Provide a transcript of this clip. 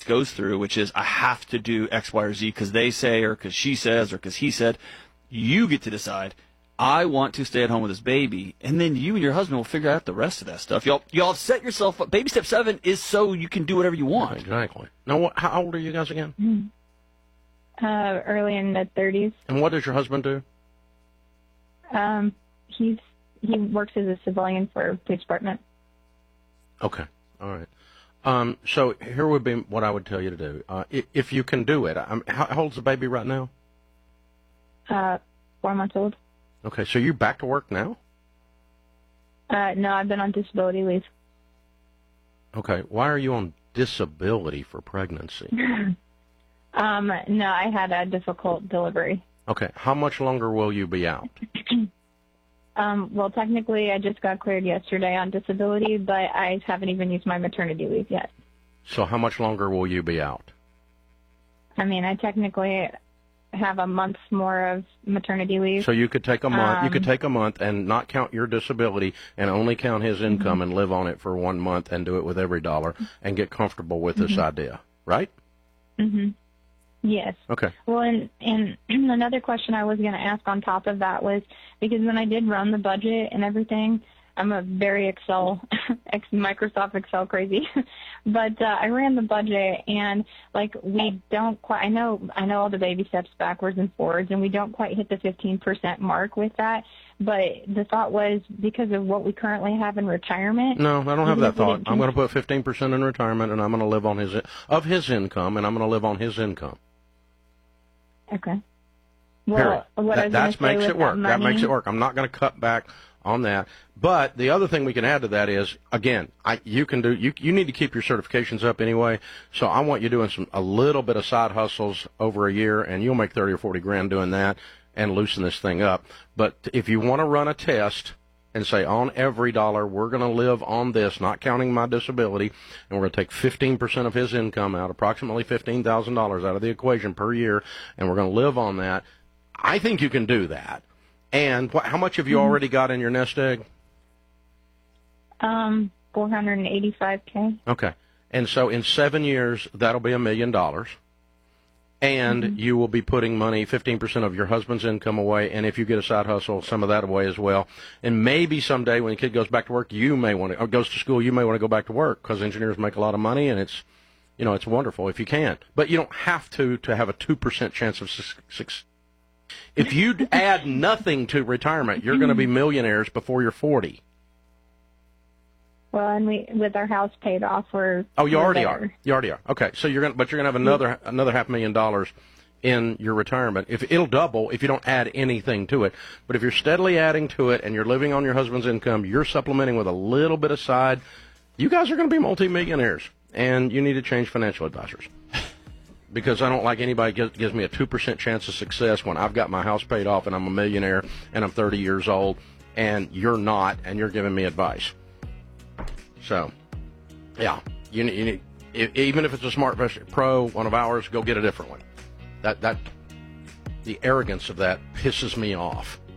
goes through, which is I have to do X, Y, or Z because they say, or because she says, or because he said. You get to decide. I want to stay at home with this baby, and then you and your husband will figure out the rest of that stuff. Y'all set yourself up. Baby step 7 is so you can do whatever you want. Exactly. Now, how old are you guys again? Early in the 30s. And what does your husband do? He works as a civilian for a police department. Okay. All right. So here would be what I would tell you to do. If you can do it. How old's the baby right now? 4 months old. Okay. So you're back to work now? No, I've been on disability leave. Okay. Why are you on disability for pregnancy? No, I had a difficult delivery. Okay. How much longer will you be out? Well, technically, I just got cleared yesterday on disability, but I haven't even used my maternity leave yet. So how much longer will you be out? I mean, I technically have a month more of maternity leave. So you could take a month. You could take a month and not count your disability and only count his income and live on it for 1 month and do it with every dollar and get comfortable with this idea, right? Mm-hmm. Yes. Okay. Well, and another question I was going to ask on top of that was, because when I did run the budget and everything, I'm a very Microsoft Excel crazy, but I ran the budget and we don't quite. I know all the baby steps backwards and forwards, and we don't quite hit the 15% mark with that. But the thought was because of what we currently have in retirement. No, I don't have that thought. I'm going to put 15% in retirement, and I'm going to live on his income, and I'm going to live on his income. Okay. Well, that makes it work. That makes it work. I'm not going to cut back on that. But the other thing we can add to that is, again, you need to keep your certifications up anyway. So I want you doing a little bit of side hustles over a year, and you'll make 30 or 40 grand doing that and loosen this thing up. But if you want to run a test and say on every dollar we're going to live on this, not counting my disability, and we're going to take 15% of his income out, approximately $15,000 out of the equation per year, and we're going to live on that, I think you can do that. And how much have you already got in your nest egg? $485K. Okay. And so in 7 years, that'll be $1 million. And you will be putting money, 15% of your husband's income away, and if you get a side hustle, some of that away as well. And maybe someday when the kid goes back to work, or goes to school, you may want to go back to work because engineers make a lot of money, and it's wonderful if you can. But you don't have to have a 2% chance of success. If you add nothing to retirement, you're going to be millionaires before you're 40. Well, and with our house paid off, we're you already are. You already are. Okay, so you're going to have another $500,000 in your retirement. If it'll double if you don't add anything to it. But if you're steadily adding to it and you're living on your husband's income, you're supplementing with a little bit of side. You guys are going to be multimillionaires, and you need to change financial advisors. Because I don't like anybody gives me a 2% chance of success when I've got my house paid off and I'm a millionaire and I'm 30 years old and you're not, and you're giving me advice. So, yeah, you need, even if it's a SmartVest Pro, one of ours, go get a different one. The arrogance of that pisses me off.